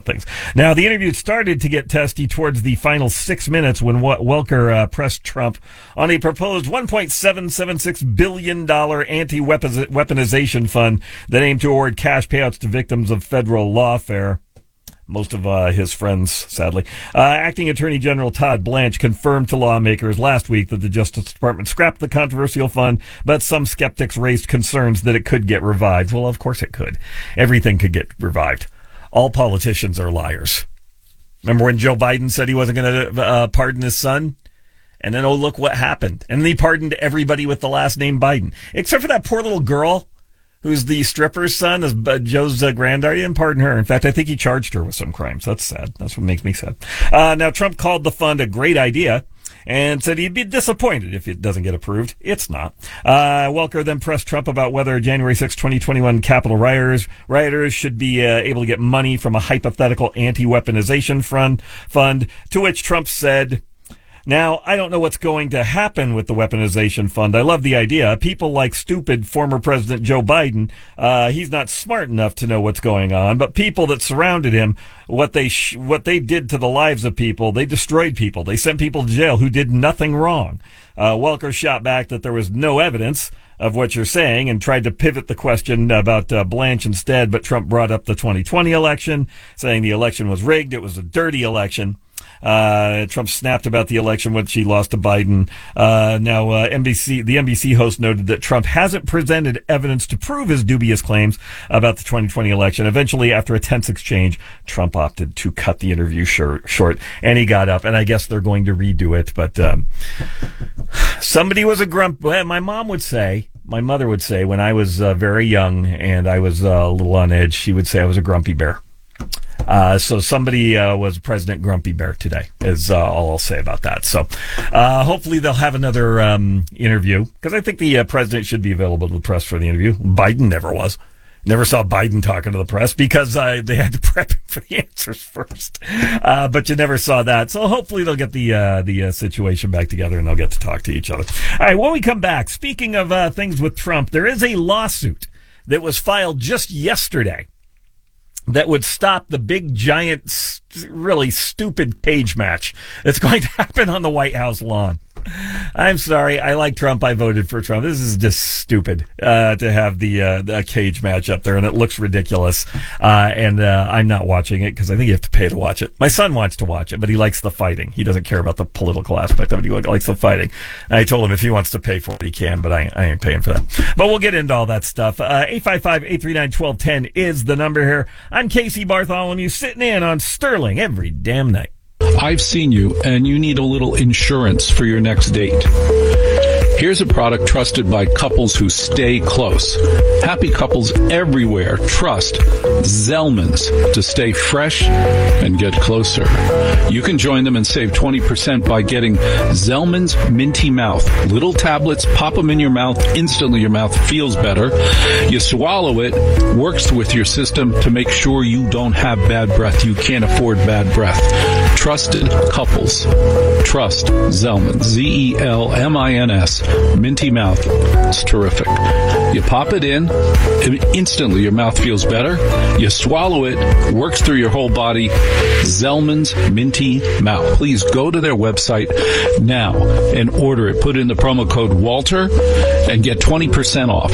things. Now, the interview started to get testy towards the final 6 minutes when Welker pressed Trump on a proposed $1.776 billion anti-weaponization fund that aimed to award cash payouts to victims of federal lawfare. Most of his friends, sadly. Acting Attorney General Todd Blanche confirmed to lawmakers last week that the Justice Department scrapped the controversial fund, but some skeptics raised concerns that it could get revived. Well, of course it could. Everything could get revived. All politicians are liars. Remember when Joe Biden said he wasn't going to pardon his son? And then, oh, look what happened. And he pardoned everybody with the last name Biden, except for that poor little girl who's the stripper's son, is Joe's granddaughter. He didn't pardon her. In fact, I think he charged her with some crimes. That's sad. That's what makes me sad. Now, Trump called the fund a great idea and said he'd be disappointed if it doesn't get approved. It's not. Welker then pressed Trump about whether January 6, 2021 Capitol rioters should be able to get money from a hypothetical anti-weaponization fund, to which Trump said, "Now, I don't know what's going to happen with the weaponization fund. I love the idea. People like stupid former President Joe Biden, he's not smart enough to know what's going on. But people that surrounded him, what they did to the lives of people, they destroyed people. They sent people to jail who did nothing wrong." Welker shot back that there was no evidence of what you're saying and tried to pivot the question about Blanche instead. But Trump brought up the 2020 election, saying the election was rigged. It was a dirty election. Trump snapped about the election when she lost to Biden. The NBC host noted that Trump hasn't presented evidence to prove his dubious claims about the 2020 election. Eventually, after a tense exchange, Trump opted to cut the interview short, and he got up, and I guess they're going to redo it. But somebody was a grump. My mother would say, when I was very young and I was a little on edge, she would say I was a grumpy bear. So somebody was President Grumpy Bear today, is all I'll say about that. So hopefully they'll have another interview, because I think the president should be available to the press for the interview. Biden never was. Never saw Biden talking to the press because they had to prep him for the answers first. But you never saw that. So hopefully they'll get the situation back together and they'll get to talk to each other. All right, when we come back, speaking of things with Trump, there is a lawsuit that was filed just yesterday that would stop the big, giant, really stupid cage match that's going to happen on the White House lawn. I'm sorry. I like Trump. I voted for Trump. This is just stupid to have the cage match up there, and it looks ridiculous. And I'm not watching it because I think you have to pay to watch it. My son wants to watch it, but he likes the fighting. He doesn't care about the political aspect of it. He likes the fighting. And I told him if he wants to pay for it, he can, but I ain't paying for that. But we'll get into all that stuff. 855-839-1210 is the number here. I'm Casey Bartholomew, sitting in on Sterling every damn night. I've seen you, and you need a little insurance for your next date. Here's a product trusted by couples who stay close. Happy couples everywhere trust Zellman's to stay fresh and get closer. You can join them and save 20% by getting Zellman's Minty Mouth. Little tablets, pop them in your mouth. Instantly your mouth feels better. You swallow it, works with your system to make sure you don't have bad breath. You can't afford bad breath. Trusted couples. Trust Zellman. Zellmins. Minty Mouth. It's terrific. You pop it in, and instantly your mouth feels better. You swallow it, works through your whole body. Zellman's Minty Mouth. Please go to their website now and order it. Put in the promo code Walter and get 20% off.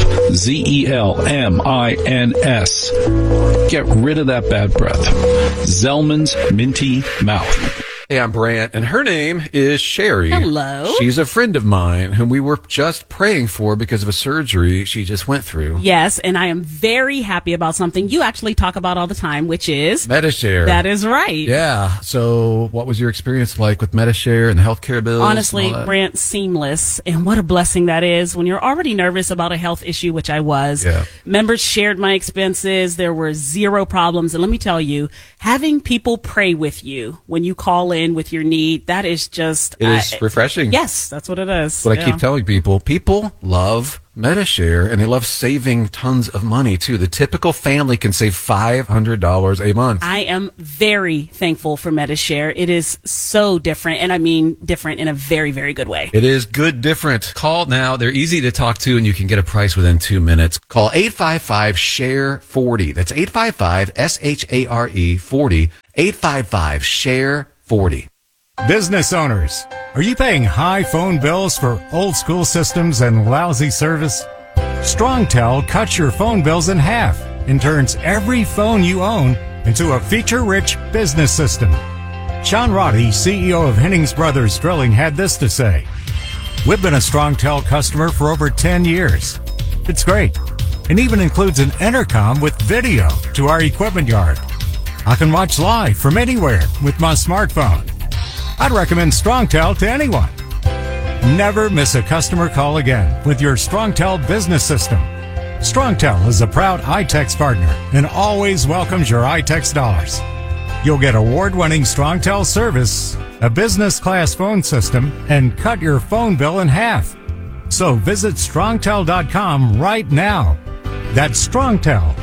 Zellmins. Get rid of that bad breath. Zellman's Minty Mouth. Hey, I'm Brant, and her name is Sherry. Hello. She's a friend of mine whom we were just praying for because of a surgery she just went through. Yes, and I am very happy about something you actually talk about all the time, which is Medi-Share. That is right. Yeah. So what was your experience like with Medi-Share and the healthcare bills? Honestly, Brant, seamless. And what a blessing that is when you're already nervous about a health issue, which I was. Yeah. Members shared my expenses. There were zero problems. And let me tell you, having people pray with you when you call in with your need. That is just... It is refreshing. Yes, that's what it is. What I keep telling people, people love MediShare, and they love saving tons of money, too. The typical family can save $500 a month. I am very thankful for MediShare. It is so different, and I mean different in a very, very good way. It is good different. Call now. They're easy to talk to, and you can get a price within 2 minutes. Call 855-SHARE-40. That's 855-SHARE-40. 855-SHARE-40. Business owners, are you paying high phone bills for old school systems and lousy service? StrongTel cuts your phone bills in half and turns every phone you own into a feature-rich business system. Sean Roddy, CEO of Hennings Brothers Drilling, had this to say. We've been a StrongTel customer for over 10 years. It's great, and even includes an intercom with video to our equipment yard. I can watch live from anywhere with my smartphone. I'd recommend StrongTel to anyone. Never miss a customer call again with your StrongTel business system. StrongTel is a proud iTex partner and always welcomes your iTex dollars. You'll get award-winning StrongTel service, a business-class phone system, and cut your phone bill in half. So visit StrongTel.com right now. That's StrongTel,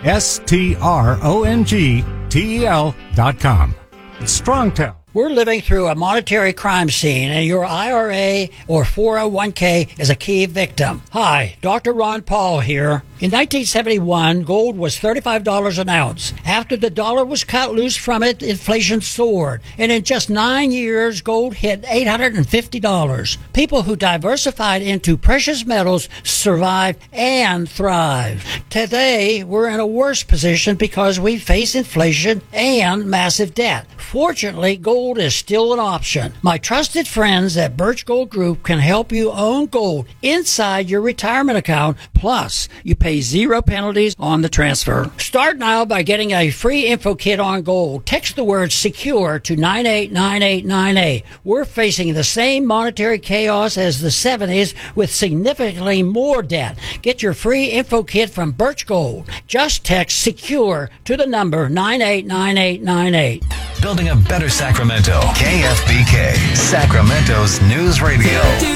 StrongTel.com. StrongTel. We're living through a monetary crime scene, and your IRA or 401k is a key victim. Hi, Dr. Ron Paul here. In 1971, gold was $35 an ounce. After the dollar was cut loose from it, inflation soared. And in just 9 years, gold hit $850. People who diversified into precious metals survived and thrived. Today, we're in a worse position because we face inflation and massive debt. Fortunately, gold is still an option. My trusted friends at Birch Gold Group can help you own gold inside your retirement account. Plus, you pay zero penalties on the transfer. Start now by getting a free info kit on gold. Text the word SECURE to 989898. We're facing the same monetary chaos as the 70s with significantly more debt. Get your free info kit from Birch Gold. Just text SECURE to the number 989898. Building a better Sacramento. KFBK, Sacramento's news radio.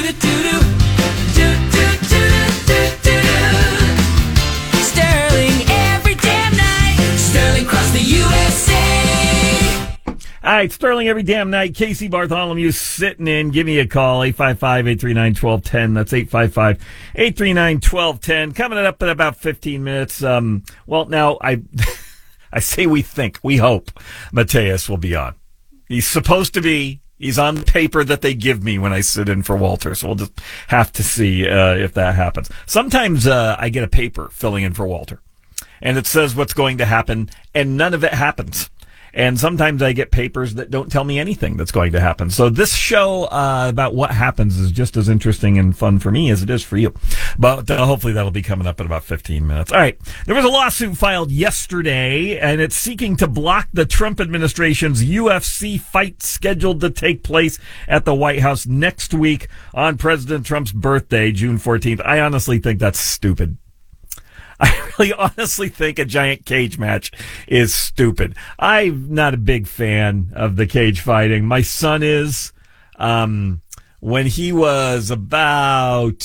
Sterling every damn night. Sterling across the USA. All right, Sterling every damn night. Casey Bartholomew sitting in. Give me a call, 855-839-1210. That's 855-839-1210. Coming up in about 15 minutes. Now, I say we think, we hope Mateus will be on. He's supposed to be. He's on the paper that they give me when I sit in for Walter, so we'll just have to see if that happens. Sometimes I get a paper filling in for Walter, and it says what's going to happen, and none of it happens. And sometimes I get papers that don't tell me anything that's going to happen. So this show about what happens is just as interesting and fun for me as it is for you. But hopefully that'll be coming up in about 15 minutes. All right. There was a lawsuit filed yesterday, and it's seeking to block the Trump administration's UFC fight scheduled to take place at the White House next week on President Trump's birthday, June 14th. I honestly think that's stupid. I really honestly think a giant cage match is stupid. I'm not a big fan of the cage fighting. My son is. When he was about,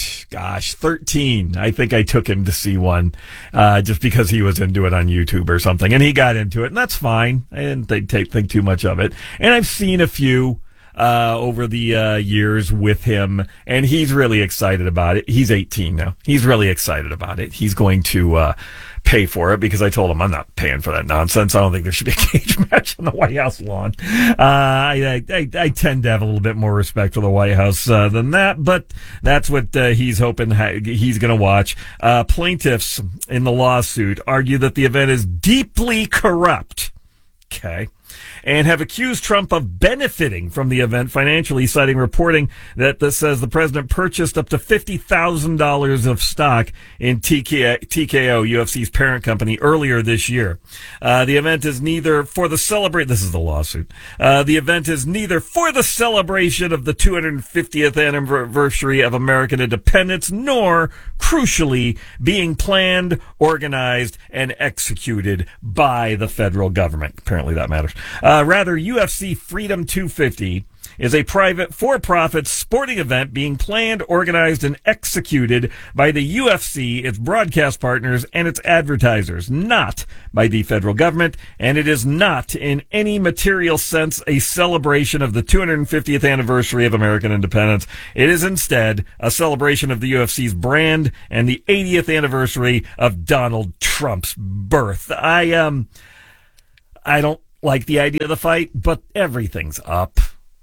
13, I think I took him to see one, just because he was into it on YouTube or something, and he got into it, and that's fine. I didn't think too much of it. And I've seen a few over the years with him, and he's really excited about it. He's 18 now. He's really excited about it. He's going to pay for it because I told him I'm not paying for that nonsense. I don't think there should be a cage match on the White House lawn. I tend to have a little bit more respect for the White House than that, but that's what he's hoping he's going to watch. Plaintiffs in the lawsuit argue that the event is deeply corrupt. Okay. And have accused Trump of benefiting from the event financially, citing reporting that says the president purchased up to $50,000 of stock in TKO, UFC's parent company, earlier this year. The event is neither for the this is the lawsuit. The event is neither for the celebration of the 250th anniversary of American independence, nor, crucially, being planned, organized, and executed by the federal government. Apparently that matters. Rather, UFC Freedom 250 is a private, for-profit sporting event being planned, organized, and executed by the UFC, its broadcast partners, and its advertisers, not by the federal government, and it is not, in any material sense, a celebration of the 250th anniversary of American independence. It is instead a celebration of the UFC's brand and the 80th anniversary of Donald Trump's birth. I don't like the idea of the fight, but everything's up.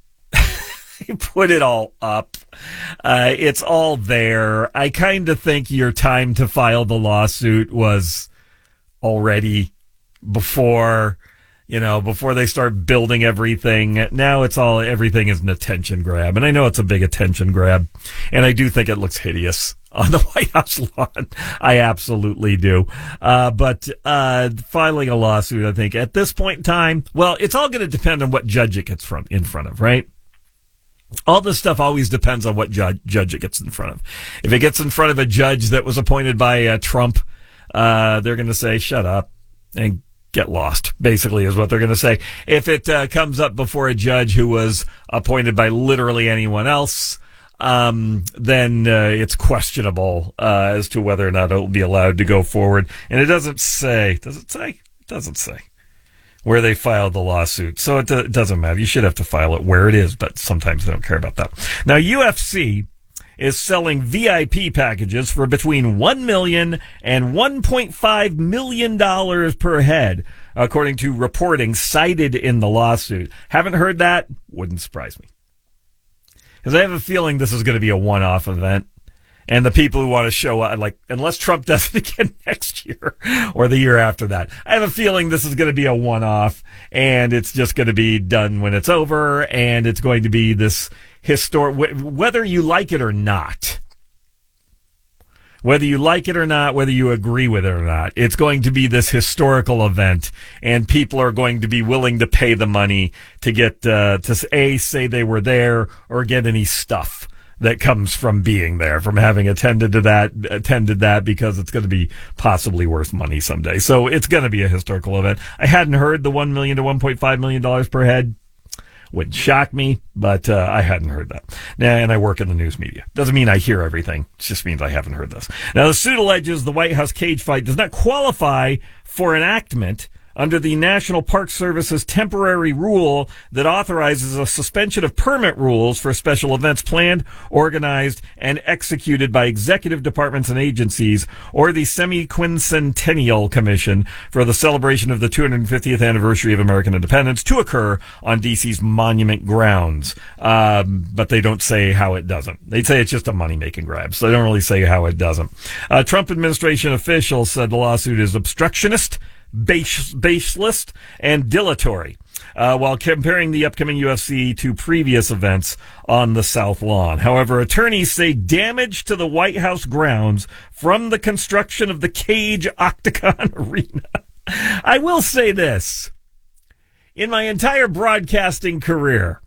You put it all up. It's all there. I kind of think your time to file the lawsuit was already before they start building everything. Now everything is an attention grab. And I know it's a big attention grab. And I do think it looks hideous on the White House lawn. I absolutely do. But filing a lawsuit, I think at this point in time, well, it's all going to depend on what judge it gets in front of, right? All this stuff always depends on what judge it gets in front of. If it gets in front of a judge that was appointed by Trump, they're going to say, shut up and get lost, basically, is what they're going to say. If it comes up before a judge who was appointed by literally anyone else, then it's questionable as to whether or not it will be allowed to go forward. And it doesn't say. Does it say? It doesn't say where they filed the lawsuit. So it doesn't matter. You should have to file it where it is, but sometimes they don't care about that. Now, UFC is selling VIP packages for between $1 million and $1.5 million per head, according to reporting cited in the lawsuit. Haven't heard that? Wouldn't surprise me. Because I have a feeling this is going to be a one-off event. And the people who want to show up, unless Trump does it again next year or the year after that, I have a feeling this is going to be a one-off, and it's just going to be done when it's over, and it's going to be this historic, whether you like it or not, whether you agree with it or not, it's going to be this historical event, and people are going to be willing to pay the money to get, to say they were there or get any stuff that comes from being there, from having attended that, because it's going to be possibly worth money someday. So it's going to be a historical event. I hadn't heard the $1 million to $1.5 million per head. Wouldn't shock me, but I hadn't heard that. Now, and I work in the news media. Doesn't mean I hear everything. It just means I haven't heard this. Now, the suit alleges the White House cage fight does not qualify for enactment under the National Park Service's temporary rule that authorizes a suspension of permit rules for special events planned, organized, and executed by executive departments and agencies, or the Semi-Quincentennial Commission for the celebration of the 250th anniversary of American independence to occur on D.C.'s monument grounds. But they don't say how it doesn't. They say it's just a money-making grab, so they don't really say how it doesn't. Trump administration officials said the lawsuit is obstructionist, baseless, and dilatory, while comparing the upcoming UFC to previous events on the South Lawn. However, attorneys say damage to the White House grounds from the construction of the Cage Octagon Arena. I will say this. In my entire broadcasting career,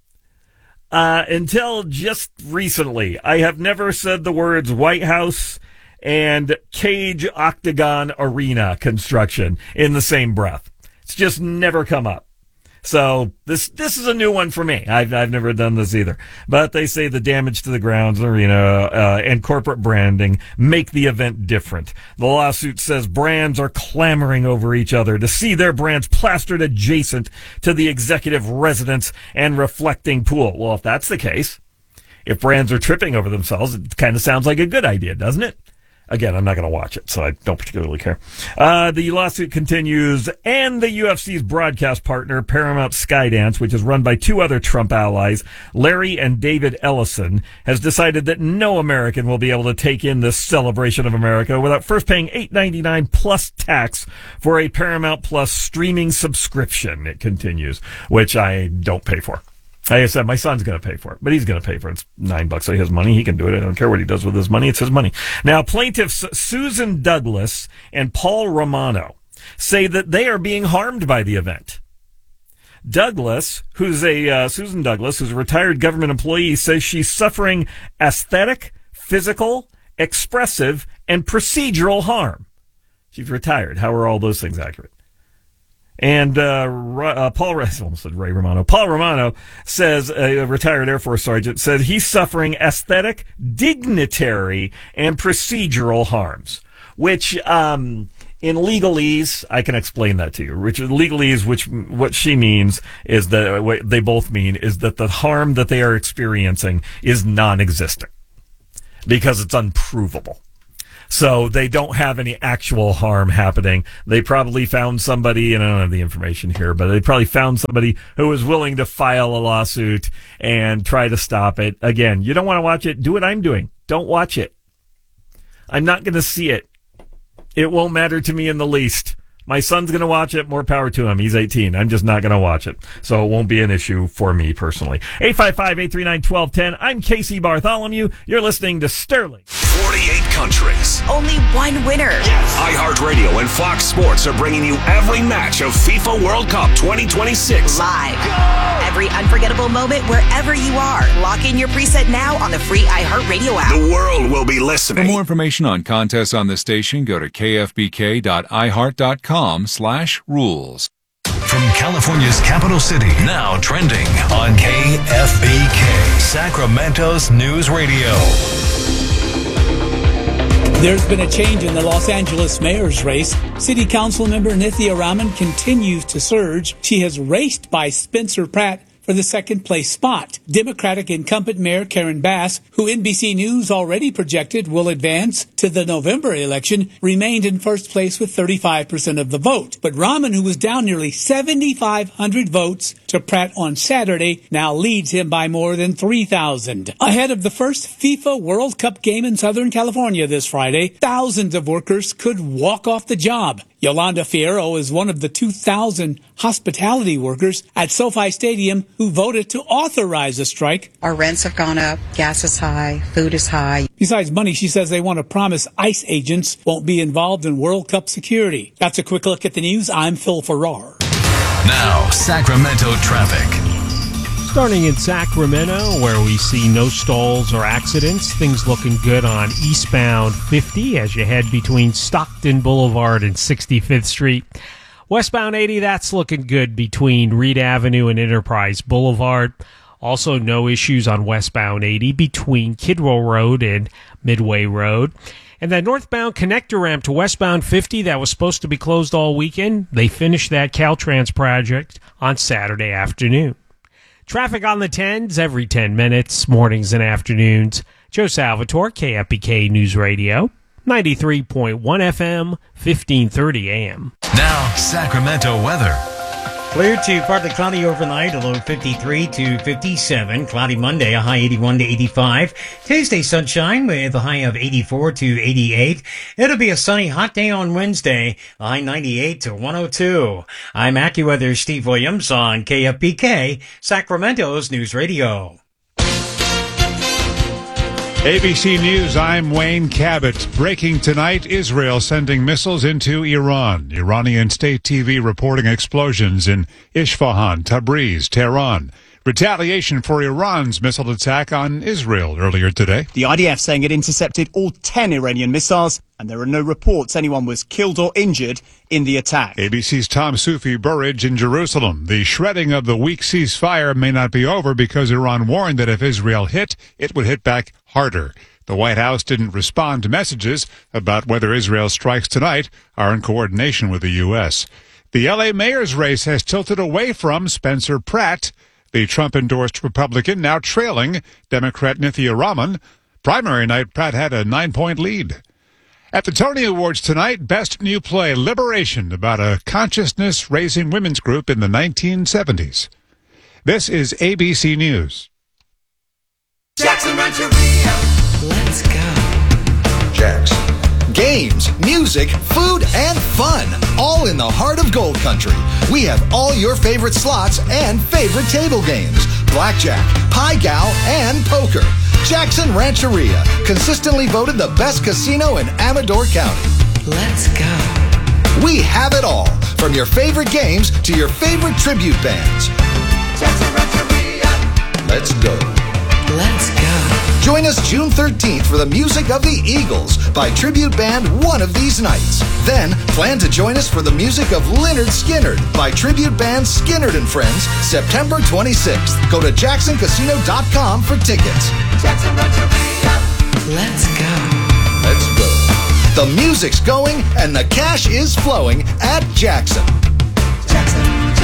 until just recently, I have never said the words White House and Cage Octagon Arena construction in the same breath. It's just never come up. So this is a new one for me. I've never done this either. But they say the damage to the grounds, arena, and corporate branding make the event different. The lawsuit says brands are clamoring over each other to see their brands plastered adjacent to the executive residence and reflecting pool. Well, if that's the case, if brands are tripping over themselves, it kind of sounds like a good idea, doesn't it? Again, I'm not going to watch it, so I don't particularly care. The lawsuit continues, and the UFC's broadcast partner, Paramount Skydance, which is run by two other Trump allies, Larry and David Ellison, has decided that no American will be able to take in this celebration of America without first paying $8.99 plus tax for a Paramount Plus streaming subscription, it continues, which I don't pay for. Like I said, my son's going to pay for it, but he's going to pay for it. It's $9. So he has money. He can do it. I don't care what he does with his money. It's his money. Now, plaintiffs Susan Douglas and Paul Romano say that they are being harmed by the event. Susan Douglas, who's a retired government employee, says she's suffering aesthetic, physical, expressive, and procedural harm. She's retired. How are all those things accurate? And Paul Romano says, a retired Air Force sergeant, said he's suffering aesthetic, dignitary, and procedural harms, which in legalese, I can explain that to you. Which legalese, what she means is that what they both mean is that the harm that they are experiencing is non-existent because it's unprovable. So they don't have any actual harm happening. They probably found somebody, and I don't have the information here, but they probably found somebody who was willing to file a lawsuit and try to stop it. Again, you don't want to watch it. Do what I'm doing. Don't watch it. I'm not going to see it. It won't matter to me in the least. My son's going to watch it. More power to him. He's 18. I'm just not going to watch it. So it won't be an issue for me personally. 855-839-1210. I'm Casey Bartholomew. You're listening to Sterling. 48 countries. Only one winner. Yes. iHeartRadio and Fox Sports are bringing you every match of FIFA World Cup 2026. Live. Go! Every unforgettable moment wherever you are. Lock in your preset now on the free iHeartRadio app. The world will be listening. For more information on contests on the station, go to kfbk.iheart.com/rules. From California's capital city, now trending on KFBK, Sacramento's News Radio. There's been a change in the Los Angeles mayor's race. City Council member Nithya Raman continues to surge. She has raced by Spencer Pratt for the second place spot. Democratic incumbent Mayor Karen Bass, who NBC News already projected will advance to the November election, remained in first place with 35% of the vote. But Raman, who was down nearly 7,500 votes to Pratt on Saturday, now leads him by more than 3,000. Ahead of the first FIFA World Cup game in Southern California this Friday, thousands of workers could walk off the job. Yolanda Fierro is one of the 2,000 hospitality workers at SoFi Stadium who voted to authorize a strike. Our rents have gone up, gas is high, food is high. Besides money, she says they want to promise ICE agents won't be involved in World Cup security. That's a quick look at the news. I'm Phil Farrar. Now, Sacramento traffic. Starting in Sacramento, where we see no stalls or accidents. Things looking good on eastbound 50 as you head between Stockton Boulevard and 65th Street. Westbound 80, that's looking good between Reed Avenue and Enterprise Boulevard. Also, no issues on westbound 80 between Kidwell Road and Midway Road. And that northbound connector ramp to westbound 50 that was supposed to be closed all weekend, they finished that Caltrans project on Saturday afternoon. Traffic on the 10s every 10 minutes, mornings and afternoons. Joe Salvatore, KFBK News Radio, 93.1 FM, 1530 AM. Now, Sacramento weather. Clear to partly cloudy overnight, a low 53 to 57. Cloudy Monday, a high 81 to 85. Tuesday, sunshine with a high of 84 to 88. It'll be a sunny, hot day on Wednesday, a high 98 to 102. I'm AccuWeather Steve Williams on KFBK, Sacramento's News Radio. ABC News, I'm Wayne Cabot. Breaking tonight, Israel sending missiles into Iran. Iranian state TV reporting explosions in Isfahan, Tabriz, Tehran. Retaliation for Iran's missile attack on Israel earlier today. The IDF saying it intercepted all 10 Iranian missiles, and there are no reports anyone was killed or injured in the attack. ABC's Tom Sufi Burridge in Jerusalem. The shredding of the weak ceasefire may not be over because Iran warned that if Israel hit, it would hit back harder. The White House didn't respond to messages about whether Israel's strikes tonight are in coordination with the U.S. The L.A. mayor's race has tilted away from Spencer Pratt, the Trump-endorsed Republican, now trailing Democrat Nithya Raman. Primary night, Pratt had a 9-point lead. At the Tony Awards tonight, Best New Play, Liberation, about a consciousness-raising women's group in the 1970s. This is ABC News. Jackson Rancheria. Let's go. Jackson. Games, music, food, and fun, all in the heart of Gold Country. We have all your favorite slots and favorite table games. Blackjack, Pie Gal, and poker. Jackson Rancheria, consistently voted the best casino in Amador County. Let's go. We have it all, from your favorite games to your favorite tribute bands. Jackson Rancheria. Let's go. Let's go. Join us June 13th for the music of the Eagles by tribute band One of These Nights. Then, plan to join us for the music of Lynyrd Skynyrd by tribute band Skynyrd and Friends, September 26th. Go to JacksonCasino.com for tickets. Jackson Rancheria. Let's go. Let's go. The music's going and the cash is flowing at Jackson. Jackson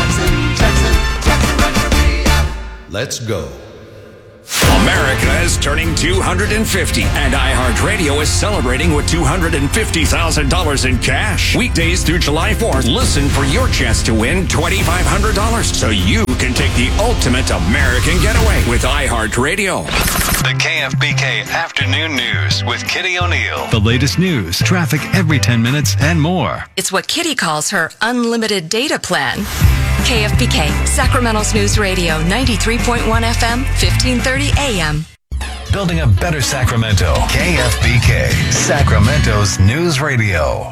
Rancheria. Let's go. America is turning 250, and iHeartRadio is celebrating with $250,000 in cash. Weekdays through July 4th, listen for your chance to win $2,500 so you can take the ultimate American getaway with iHeartRadio. The KFBK Afternoon News with Kitty O'Neill. The latest news, traffic every 10 minutes, and more. It's what Kitty calls her unlimited data plan. KFBK, Sacramento's News Radio, 93.1 FM, 1530 AM. Building a better Sacramento. KFBK, Sacramento's News Radio.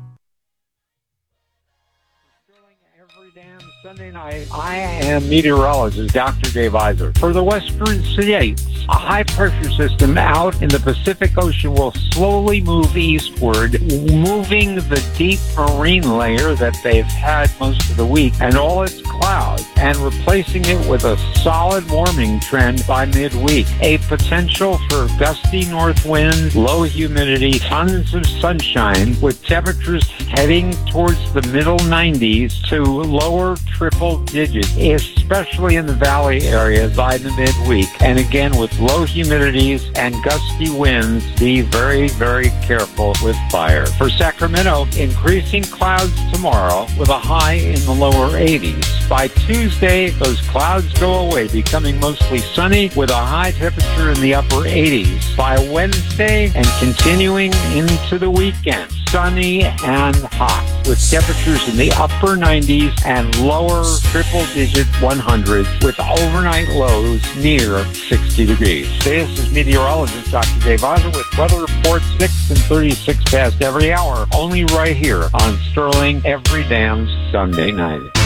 Sunday night, I am meteorologist Dr. Dave Iser. For the western states, a high-pressure system out in the Pacific Ocean will slowly move eastward, moving the deep marine layer that they've had most of the week and all its clouds, and replacing it with a solid warming trend by midweek. A potential for gusty north winds, low humidity, tons of sunshine, with temperatures heading towards the middle 90s to lower triple digits, especially in the valley areas by the midweek. And again, with low humidities and gusty winds, be very, very careful with fire. For Sacramento, increasing clouds tomorrow with a high in the lower 80s. By Tuesday, those clouds go away, becoming mostly sunny with a high temperature in the upper 80s. By Wednesday and continuing into the weekend, sunny and hot with temperatures in the upper 90s and lower triple-digit 100s with overnight lows near 60 degrees. This is meteorologist Dr. Dave Iser with weather report 6 and 36 past every hour, only right here on Sterling every damn Sunday night.